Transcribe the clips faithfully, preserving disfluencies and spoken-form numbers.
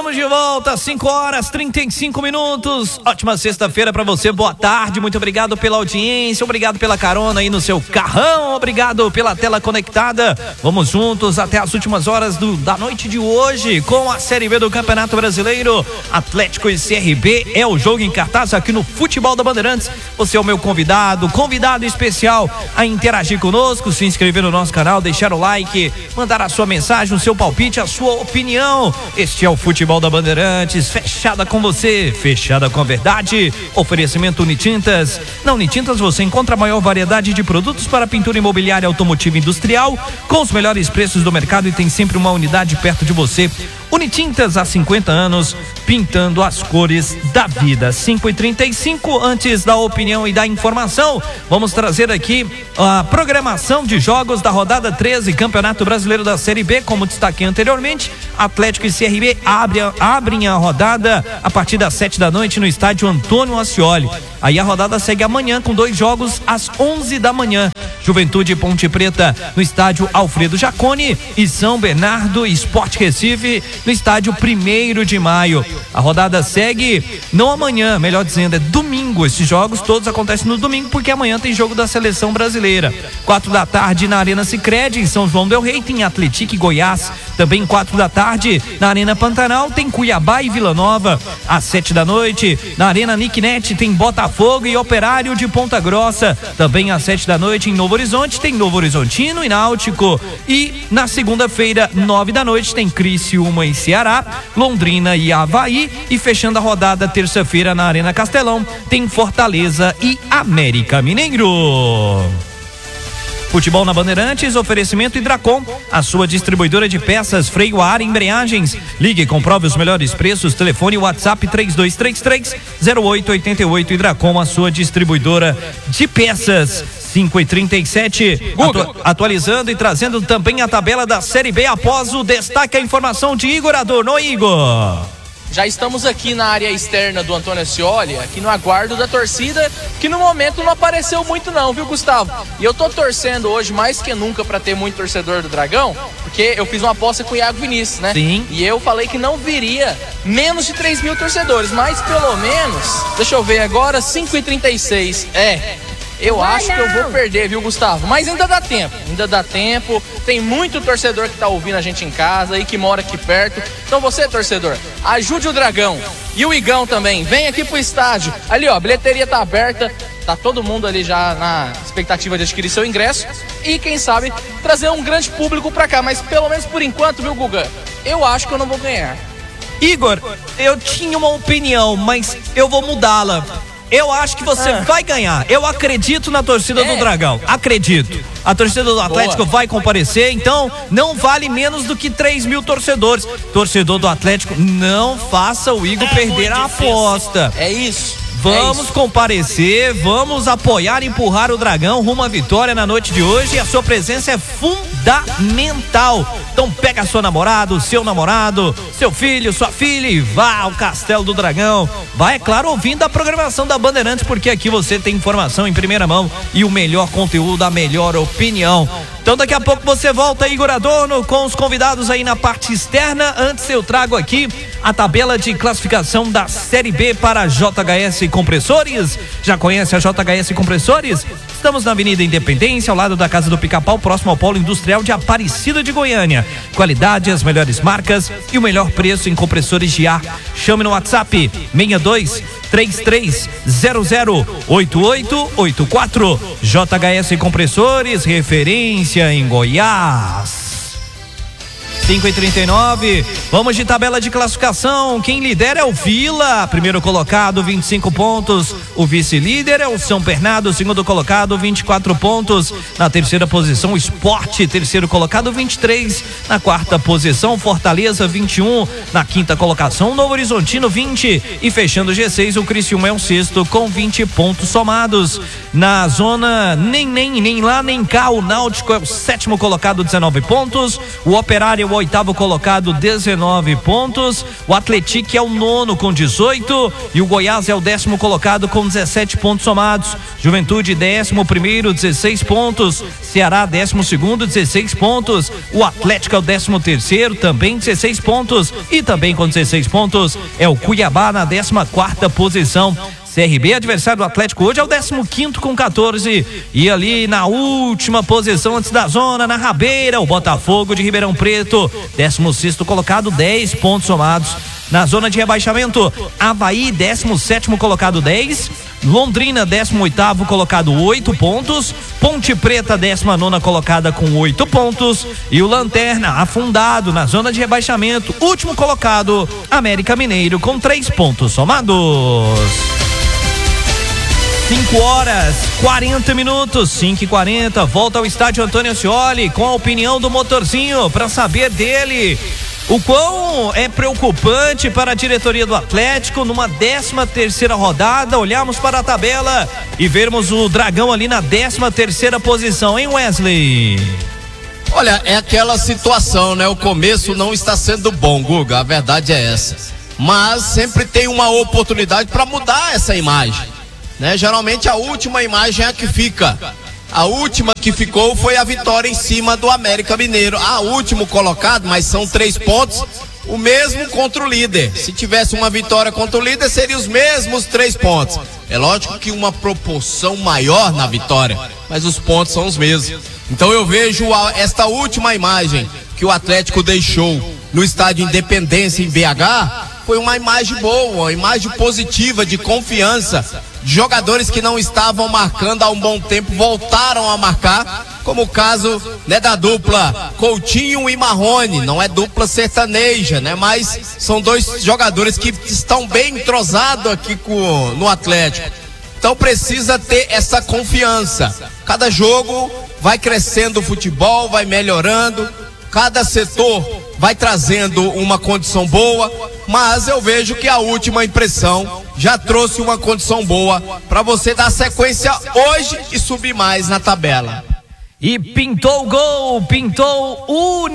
Estamos de volta, cinco horas e trinta e cinco minutos. Ótima sexta-feira para você, boa tarde. Muito obrigado pela audiência, obrigado pela carona aí no seu carrão, obrigado pela tela conectada. Vamos juntos até as últimas horas do, da noite de hoje com a Série B do Campeonato Brasileiro. Atlético e C R B é o jogo em cartaz aqui no Futebol da Bandeirantes. Você é o meu convidado, convidado especial a interagir conosco, se inscrever no nosso canal, deixar o like, mandar a sua mensagem, o seu palpite, a sua opinião. Este é o Futebol da Bandeirantes, fechada com você, fechada com a verdade. Oferecimento Unitintas. Na Unitintas você encontra a maior variedade de produtos para pintura imobiliária, automotiva e industrial, com os melhores preços do mercado e tem sempre uma unidade perto de você. Unitintas, há cinquenta anos, pintando as cores da vida. cinco e trinta e cinco, antes da opinião e da informação, vamos trazer aqui a programação de jogos da rodada treze, Campeonato Brasileiro da Série B. Como destaquei anteriormente, Atlético e C R B abre, abrem a rodada a partir das sete da noite no estádio Antônio Ascioli. Aí a rodada segue amanhã com dois jogos às onze da manhã. Juventude e Ponte Preta no estádio Alfredo Jaconi e São Bernardo e Sport Recife no estádio primeiro de maio. A rodada segue não amanhã, melhor dizendo, é domingo. Esses jogos todos acontecem no domingo porque amanhã tem jogo da seleção brasileira. Quatro da tarde na Arena Sicredi em São João del Rei tem Atlético e Goiás. Também quatro da tarde na Arena Pantanal tem Cuiabá e Vila Nova. Às sete da noite na Arena Nicknet tem Botafogo e Operário de Ponta Grossa. Também às sete da noite em Novo Horizonte tem Novo Horizontino e Náutico. E na segunda-feira, nove da noite, tem Criciúma e Ceará, Londrina e Avaí. E fechando a rodada, terça-feira, na Arena Castelão, tem Fortaleza e América Mineiro. Futebol na Bandeirantes, oferecimento Hidracom, a sua distribuidora de peças, freio a ar e embreagens. Ligue e comprove os melhores preços. Telefone WhatsApp três dois três três, zero oito oito oito. Hidracom, a sua distribuidora de peças. cinco e trinta e sete, atu atualizando e trazendo também a tabela da Série B após o destaque, a informação de Igor Adorno. Igor, já estamos aqui na área externa do Antônio Ascioli, aqui no aguardo da torcida, que no momento não apareceu muito não, viu, Gustavo? E eu tô torcendo hoje mais que nunca para ter muito torcedor do Dragão, porque eu fiz uma aposta com o Iago Vinícius, né? Sim. E eu falei que não viria menos de três mil torcedores, mas pelo menos, deixa eu ver agora, cinco e trinta e seis, é... Eu acho que eu vou perder, viu, Gustavo? Mas ainda dá tempo, ainda dá tempo. Tem muito torcedor que tá ouvindo a gente em casa e que mora aqui perto. Então você, torcedor, ajude o Dragão e o Igão também. Vem aqui pro estádio. Ali, ó, a bilheteria tá aberta. Tá todo mundo ali já na expectativa de adquirir seu ingresso. E quem sabe trazer um grande público pra cá. Mas pelo menos por enquanto, viu, Guga? Eu acho que eu não vou ganhar. Igor, eu tinha uma opinião, mas eu vou mudá-la. Eu acho que você ah. vai ganhar. Eu acredito na torcida é. do Dragão. Acredito. A torcida do Atlético Boa. vai comparecer, então não vale menos do que três mil torcedores. Torcedor do Atlético, não faça o Igor é perder a difícil. aposta. É isso. Vamos é isso. comparecer, vamos apoiar e empurrar o Dragão rumo à vitória na noite de hoje. E a sua presença é fundamental. Então pega a sua namorada, o seu namorado, seu filho, sua filha e vá ao Castelo do Dragão. Vai, é claro, ouvindo a programação da Bandeirantes, porque aqui você tem informação em primeira mão e o melhor conteúdo, a melhor opinião. Então daqui a pouco você volta, Igor Adorno, com os convidados aí na parte externa. Antes eu trago aqui a tabela de classificação da Série B para J H S Compressores. Já conhece a J H S Compressores? Estamos na Avenida Independência, ao lado da Casa do Pica-Pau, próximo ao Polo Industrial de Aparecida de Goiânia. Qualidade, as melhores marcas e o melhor preço em compressores de ar. Chame no WhatsApp seis dois três três zero zero oito oito oito quatro. J H S Compressores, referência em Goiás. cinco e trinta e nove, vamos de tabela de classificação. Quem lidera é o Vila, primeiro colocado, vinte e cinco pontos. O vice-líder é o São Bernardo, segundo colocado, vinte e quatro pontos. Na terceira posição, o Sport, terceiro colocado, vinte e três. Na quarta posição, Fortaleza, vinte e um. Na quinta colocação, Novo Horizontino, vinte. E fechando o G seis, o Criciúma é o sexto com vinte pontos somados. Na zona nem nem nem lá nem cá, o Náutico é o sétimo colocado, dezenove pontos. O Operário Operário, o oitavo colocado, dezenove pontos. O Atlético é o nono com dezoito e o Goiás é o décimo colocado com dezessete pontos somados. Juventude, décimo primeiro, dezesseis pontos. Ceará, décimo segundo, dezesseis pontos. O Atlético é o décimo terceiro, também dezesseis pontos. E também com dezesseis pontos é o Cuiabá na décima quarta posição. C R B, adversário do Atlético hoje, é o décimo quinto com quatorze. E ali na última posição antes da zona, na rabeira, o Botafogo de Ribeirão Preto, décimo sexto colocado, dez pontos somados. Na zona de rebaixamento, Avaí, décimo sétimo colocado, dez. Londrina, décimo oitavo colocado, oito pontos. Ponte Preta, décima nona colocada com oito pontos. E o Lanterna, afundado na zona de rebaixamento, último colocado, América Mineiro, com três pontos somados. cinco horas, quarenta minutos, cinco e quarenta, volta ao estádio Antônio Ascioli com a opinião do motorzinho para saber dele o quão é preocupante para a diretoria do Atlético numa décima terceira rodada, olharmos para a tabela e vermos o Dragão ali na décima terceira posição, hein, Wesley? Olha, é aquela situação, né? O começo não está sendo bom, Guga, a verdade é essa, mas sempre tem uma oportunidade para mudar essa imagem, né? Geralmente a última imagem é a que fica. A última que ficou foi a vitória em cima do América Mineiro. Ah, último colocado, mas são três pontos, o mesmo contra o líder. Se tivesse uma vitória contra o líder, seriam os mesmos três pontos. É lógico que uma proporção maior na vitória, mas os pontos são os mesmos. Então eu vejo a, esta última imagem que o Atlético deixou no estádio Independência em B H, foi uma imagem boa, uma imagem positiva, de confiança. Jogadores que não estavam marcando há um bom tempo voltaram a marcar, como o caso, né, da dupla Coutinho e Marrone. Não é dupla sertaneja, né, mas são dois jogadores que estão bem entrosados aqui com, no Atlético. Então precisa ter essa confiança. Cada jogo vai crescendo o futebol, vai melhorando, cada setor vai trazendo uma condição boa, mas eu vejo que a última impressão já trouxe uma condição boa para você dar sequência hoje e subir mais na tabela. E pintou o gol, pintou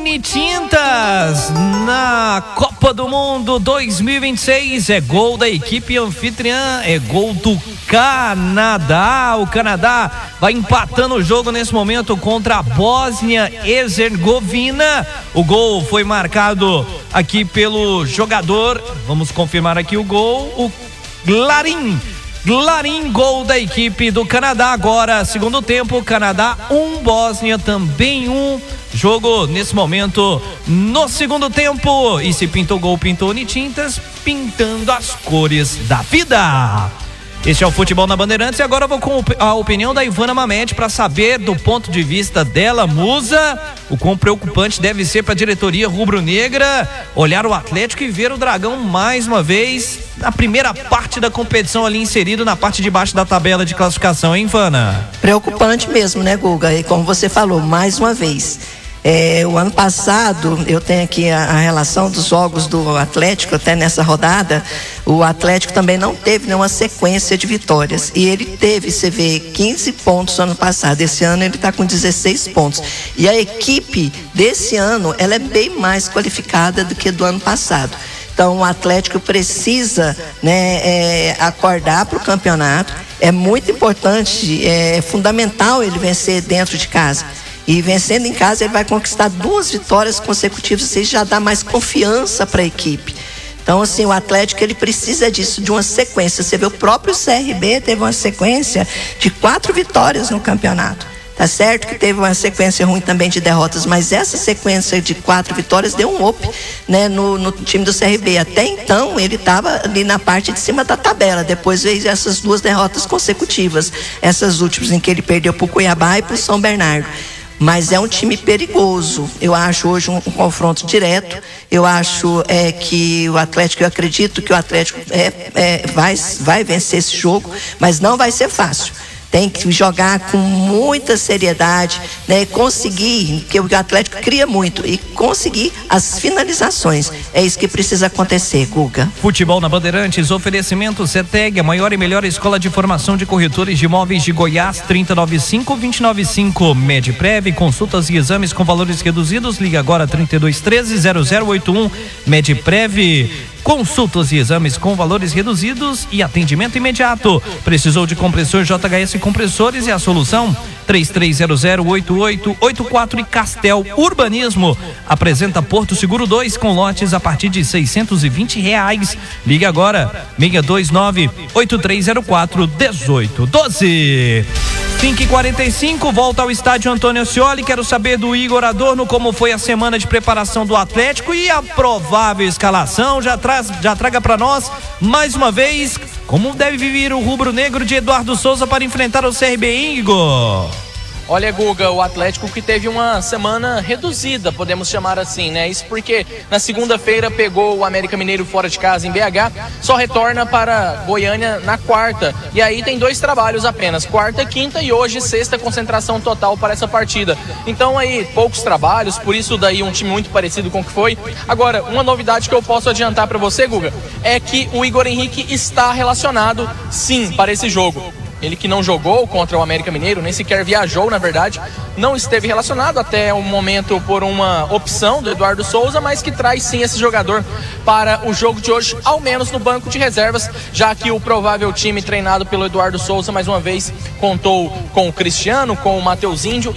Unitintas na Copa do Mundo dois mil e vinte e seis, é gol da equipe anfitriã, é gol do Canadá. O Canadá vai empatando o jogo nesse momento contra a Bósnia-Herzegovina. O gol foi marcado aqui pelo jogador, vamos confirmar aqui o gol, o Glarin. Glarin, gol da equipe do Canadá. Agora, segundo tempo, Canadá um, Bósnia também um. Jogo nesse momento no segundo tempo. E se pintou gol, pintou Unitintas, pintando as cores da vida. Este é o Futebol na Bandeirantes e agora eu vou com a opinião da Ivana Mamede para saber do ponto de vista dela, musa, o quão preocupante deve ser para a diretoria rubro-negra olhar o Atlético e ver o Dragão mais uma vez na primeira parte da competição ali inserido na parte de baixo da tabela de classificação, hein, Ivana? Preocupante mesmo, né, Guga? E como você falou, mais uma vez. É, o ano passado, eu tenho aqui a, a relação dos jogos do Atlético, até nessa rodada, o Atlético também não teve nenhuma sequência de vitórias. E ele teve, você vê, quinze pontos no ano passado. Esse ano ele está com dezesseis pontos. E a equipe desse ano, ela é bem mais qualificada do que do ano passado. Então o Atlético precisa, né, é, acordar para o campeonato. É muito importante, é fundamental ele vencer dentro de casa. E vencendo em casa ele vai conquistar duas vitórias consecutivas, isso já dá mais confiança para a equipe. Então assim, o Atlético ele precisa disso, de uma sequência. Você vê, o próprio C R B teve uma sequência de quatro vitórias no campeonato. Tá certo que teve uma sequência ruim também de derrotas, mas essa sequência de quatro vitórias deu um up, né, no, no time do C R B. Até então ele estava ali na parte de cima da tabela, depois veio essas duas derrotas consecutivas, essas últimas em que ele perdeu para o Cuiabá e para o São Bernardo. Mas é um time perigoso. Eu acho hoje um, um confronto direto. Eu acho é, que o Atlético, eu acredito que o Atlético é, é, vai, vai vencer esse jogo, mas não vai ser fácil. tem que jogar com muita seriedade, né? Conseguir, porque o Atlético cria muito, e conseguir as finalizações. É isso que precisa acontecer, Guga. Futebol na Bandeirantes, oferecimento CETEG, a maior e melhor escola de formação de corretores de imóveis de Goiás, trinta e noventa e cinco, vinte e noventa e cinco. Medprev, consultas e exames com valores reduzidos, liga agora trinta e dois, treze, zero zero oito um. Medprev, consultas e exames com valores reduzidos e atendimento imediato. Precisou de compressor J H S Compressores e a solução três três zero zero oito oito oito quatro. E Castel Urbanismo apresenta Porto Seguro dois com lotes a partir de seiscentos e vinte reais. Ligue agora seis dois nove, oito três zero quatro, um oito um dois. cinco e quarenta e cinco, volta ao estádio Antônio Ascioli. Quero saber do Igor Adorno como foi a semana de preparação do Atlético e a provável escalação. Já, traz, já traga para nós mais uma vez como deve viver o rubro-negro de Eduardo Souza para enfrentar o C R B, Igor. Olha, Guga, o Atlético que teve uma semana reduzida, podemos chamar assim, né? Isso porque na segunda-feira pegou o América Mineiro fora de casa em B H, só retorna para Goiânia na quarta. E aí tem dois trabalhos apenas, quarta e quinta, e hoje sexta, concentração total para essa partida. Então aí, poucos trabalhos, por isso daí um time muito parecido com o que foi. Agora, uma novidade que eu posso adiantar para você, Guga, é que o Igor Henrique está relacionado, sim, para esse jogo. Ele que não jogou contra o América Mineiro, nem sequer viajou, na verdade, não esteve relacionado até o momento por uma opção do Eduardo Souza, mas que traz sim esse jogador para o jogo de hoje, ao menos no banco de reservas, já que o provável time treinado pelo Eduardo Souza, mais uma vez, contou com o Cristiano, com o Matheus Índio